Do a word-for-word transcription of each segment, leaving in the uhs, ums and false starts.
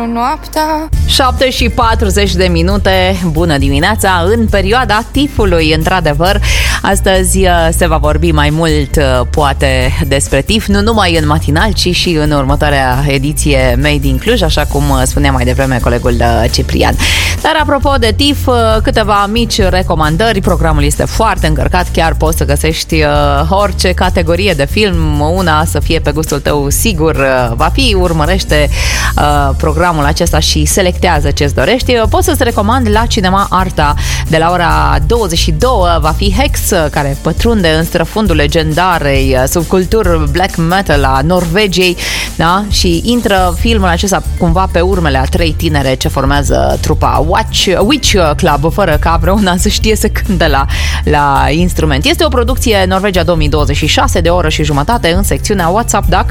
pentru noaptea. șapte și patruzeci de minute, bună dimineața, în perioada tifului, într-adevăr. Astăzi se va vorbi mai mult, poate, despre tif, nu numai în matinal, ci și în următoarea ediție Made in Cluj, așa cum spunea mai devreme colegul Ciprian. Dar apropo de tif, câteva mici recomandări. Programul este foarte încărcat, chiar poți să găsești orice categorie de film, una să fie pe gustul tău, sigur va fi. Urmărește programul acesta și selectează ce-ți dorești. Poți să-ți recomand la Cinema Arta de la ora douăzeci și două va fi Hex, care pătrunde în străfundul legendarei subculturi black metal a Norvegiei, da? Și intră filmul acesta cumva pe urmele a trei tinere ce formează trupa Watch, Witch Club, fără ca vreuna să știe să cânte la, la instrument. Este o producție Norvegia două mii douăzeci și șase de o oră și jumătate în secțiunea WhatsApp Duck.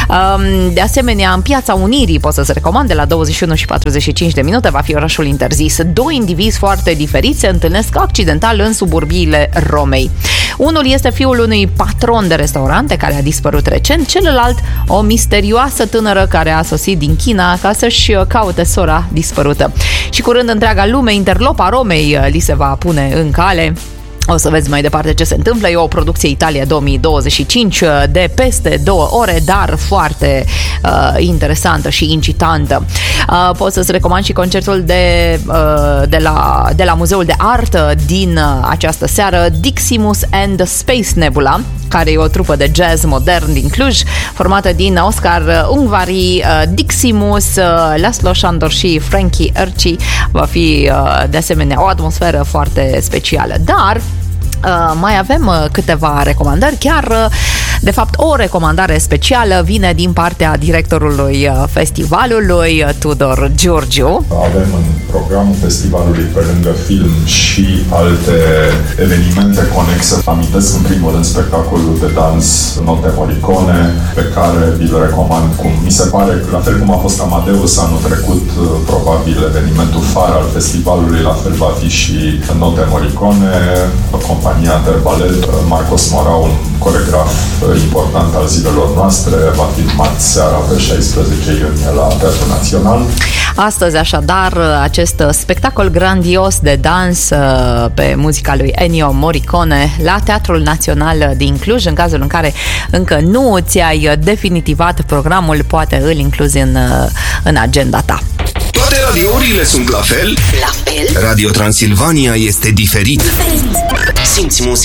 De asemenea, în Piața Unirii poți să-ți recomand de la douăzeci și unu și patruzeci și cinci de minute va fi Orașul Interzis. Doi indivizi foarte diferiți se întâlnesc accidental în suburbiile Romei. Unul este fiul unui patron de restaurante care a dispărut recent, celălalt o misterioasă tânără care a sosit din China ca să-și caute sora dispărută. Și curând întreaga lume, interlopa Romei li se va pune în cale. O să vezi mai departe ce se întâmplă. E o producție Italia două mii douăzeci și cinci de peste două ore, dar foarte uh, interesantă și incitantă. Uh, pot să-ți recomand și concertul de, uh, de, la, de la Muzeul de Artă din uh, această seară, Diximus and the Space Nebula, care e o trupă de jazz modern din Cluj, formată din Oscar Ungvari, uh, Diximus, uh, Laszlo Sándor și Frankie Erci. Va fi uh, de asemenea o atmosferă foarte specială. Dar Uh, mai avem uh, câteva recomandări, chiar uh, de fapt o recomandare specială vine din partea directorului uh, festivalului, Tudor Giurgiu. Avem în programul festivalului, pe lângă film, și alte evenimente conexe. Amintesc în primul rând spectacolul de dans Note Morricone, pe care vi-l recomand. Cum mi se pare, la fel cum a fost Amadeus anul trecut, probabil evenimentul far al festivalului, la fel va fi și Note Morricone, compania de balet Marcos Mora, un coregraf important al zilelor noastre, va fi marți seara pe șaisprezece iunie la Teatrul Național. Astăzi, așadar, acest spectacol grandios de dans pe muzica lui Ennio Morricone la Teatrul Național din Cluj. În cazul în care încă nu ți-ai definitivat programul, poate îl incluzi în, în agenda ta. Toate radiourile sunt la fel? La fel? Radio Transilvania este diferit. Diferit. Simți muzica.